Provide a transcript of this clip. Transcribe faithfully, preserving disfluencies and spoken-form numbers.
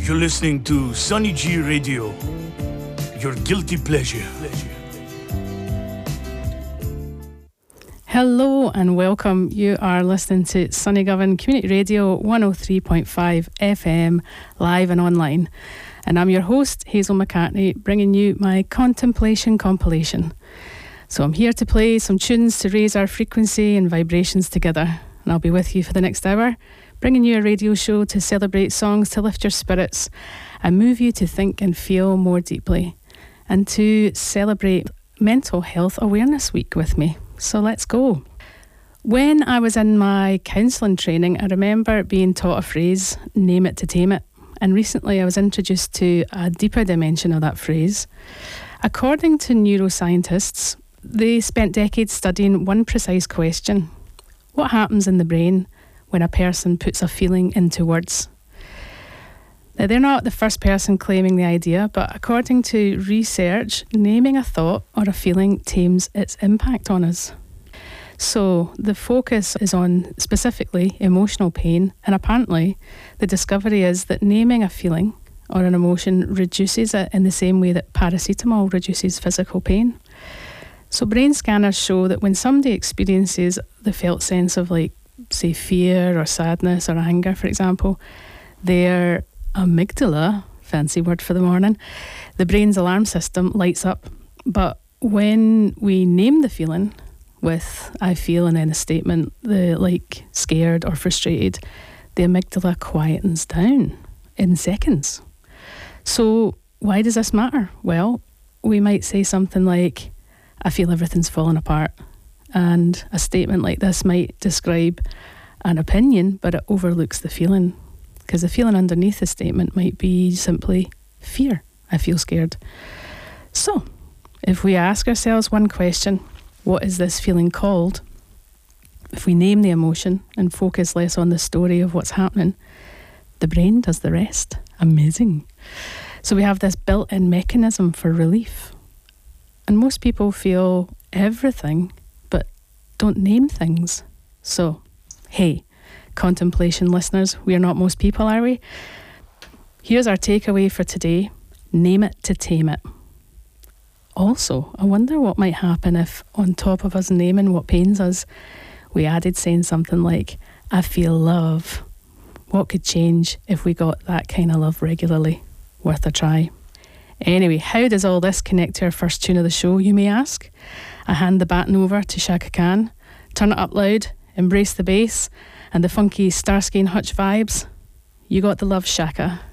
You're listening to Sunny G Radio, your guilty pleasure. Hello and welcome. You are listening to Sunnygovan Community Radio one oh three point five F M, live and online. And I'm your host, Hazel McCartney, bringing you my contemplation compilation. So I'm here to play some tunes to raise our frequency and vibrations together. And I'll be with you for the next hour, bringing you a radio show to celebrate songs to lift your spirits and move you to think and feel more deeply, and to celebrate Mental Health Awareness Week with me. So let's go. When I was in my counselling training, I remember being taught a phrase, name it to tame it. And recently I was introduced to a deeper dimension of that phrase. According to neuroscientists, they spent decades studying one precise question: what happens in the brain when a person puts a feeling into words? Now, they're not the first person claiming the idea, but according to research, naming a thought or a feeling tames its impact on us. So the focus is on specifically emotional pain, and apparently the discovery is that naming a feeling or an emotion reduces it in the same way that paracetamol reduces physical pain. So brain scanners show that when somebody experiences the felt sense of, like, say, fear or sadness or anger, for example, their amygdala, fancy word for the morning, the brain's alarm system lights up. But when we name the feeling with I feel and then a statement, the like scared or frustrated, the amygdala quietens down in seconds. So why does this matter? Well, we might say something like, I feel everything's falling apart. And a statement like this might describe an opinion, but it overlooks the feeling. Because the feeling underneath the statement might be simply fear. I feel scared. So, if we ask ourselves one question, what is this feeling called? If we name the emotion and focus less on the story of what's happening, the brain does the rest. Amazing. So we have this built-in mechanism for relief. And most people feel everything, but don't name things. So, hey, contemplation listeners, we are not most people, are we? Here's our takeaway for today: name it to tame it. Also, I wonder what might happen if, on top of us naming what pains us, we added saying something like, I feel love. What could change if we got that kind of love regularly? Worth a try. Anyway, how does all this connect to our first tune of the show, you may ask? I hand the baton over to Chaka Khan. Turn it up loud, embrace the bass and the funky Starsky and Hutch vibes. You got the love, Shaka.